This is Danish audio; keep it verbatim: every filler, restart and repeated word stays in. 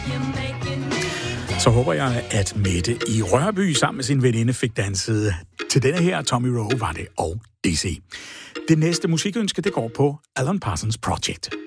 Så håber jeg, at Mette i Rørby sammen med sin veninde fik danset til denne her Tommy Rowe var det og D C. Det næste musikønske, det går på Alan Parsons Project.